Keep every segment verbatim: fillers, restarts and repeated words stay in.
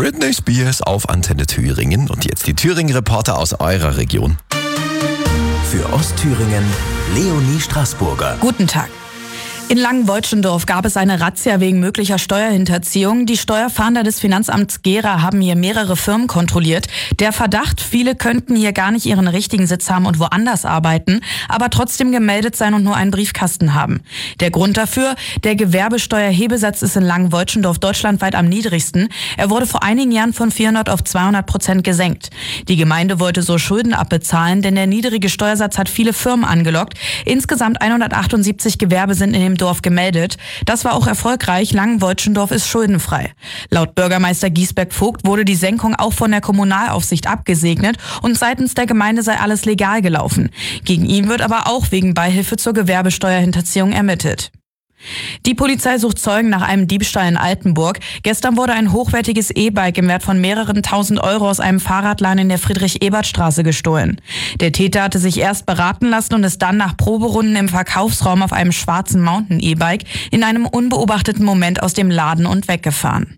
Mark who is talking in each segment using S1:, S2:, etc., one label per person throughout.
S1: Britney Spears auf Antenne Thüringen. Und jetzt die Thüringen-Reporter aus eurer Region.
S2: Für Ostthüringen, Leonie Straßburger.
S3: Guten Tag. In Langenwoitschendorf gab es eine Razzia wegen möglicher Steuerhinterziehung. Die Steuerfahnder des Finanzamts Gera haben hier mehrere Firmen kontrolliert. Der Verdacht, viele könnten hier gar nicht ihren richtigen Sitz haben und woanders arbeiten, aber trotzdem gemeldet sein und nur einen Briefkasten haben. Der Grund dafür, der Gewerbesteuerhebesatz ist in Langenwoitschendorf deutschlandweit am niedrigsten. Er wurde vor einigen Jahren von vierhundert auf zweihundert Prozent gesenkt. Die Gemeinde wollte so Schulden abbezahlen, denn der niedrige Steuersatz hat viele Firmen angelockt. Insgesamt hundertachtundsiebzig Gewerbe sind in dem Dorf gemeldet. Das war auch erfolgreich. Langenwoitschendorf ist schuldenfrei. Laut Bürgermeister Giesbeck-Vogt wurde die Senkung auch von der Kommunalaufsicht abgesegnet und seitens der Gemeinde sei alles legal gelaufen. Gegen ihn wird aber auch wegen Beihilfe zur Gewerbesteuerhinterziehung ermittelt. Die Polizei sucht Zeugen nach einem Diebstahl in Altenburg. Gestern wurde ein hochwertiges E-Bike im Wert von mehreren tausend Euro aus einem Fahrradladen in der Friedrich-Ebert-Straße gestohlen. Der Täter hatte sich erst beraten lassen und ist dann nach Proberunden im Verkaufsraum auf einem schwarzen Mountain-E-Bike in einem unbeobachteten Moment aus dem Laden und weggefahren.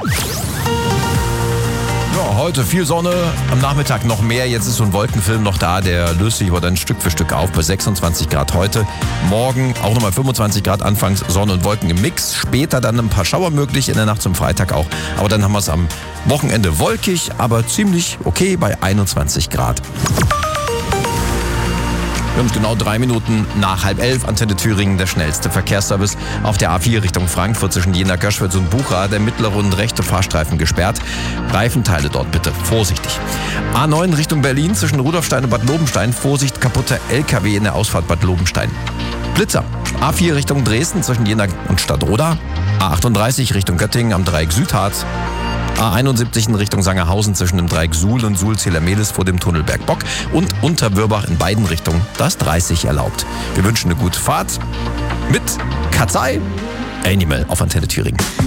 S1: Ja, heute viel Sonne, am Nachmittag noch mehr. Jetzt ist so ein Wolkenfilm noch da, der löst sich aber dann Stück für Stück auf bei sechsundzwanzig Grad heute. Morgen auch nochmal fünfundzwanzig Grad, anfangs Sonne und Wolken im Mix. Später dann ein paar Schauer möglich, in der Nacht zum Freitag auch. Aber dann haben wir es am Wochenende wolkig, aber ziemlich okay bei einundzwanzig Grad. Wir haben genau drei Minuten nach halb elf. Antenne Thüringen, der schnellste Verkehrsservice. Auf der A vier Richtung Frankfurt zwischen Jena, Göschwitz und Bucha, der mittlere und rechte Fahrstreifen gesperrt. Reifenteile dort bitte vorsichtig. A neun Richtung Berlin zwischen Rudolfstein und Bad Lobenstein. Vorsicht, kaputter L K W in der Ausfahrt Bad Lobenstein. Blitzer. A vier Richtung Dresden zwischen Jena und Stadtroda. A achtunddreißig Richtung Göttingen am Dreieck Südharz. A einundsiebzig in Richtung Sangerhausen zwischen dem Dreieck Suhl und Suhl-Zählermehlis vor dem Tunnel Bergbock und Unterwürbach in beiden Richtungen, da ist dreißig erlaubt. Wir wünschen eine gute Fahrt mit Katzei Animal auf Antenne Thüringen.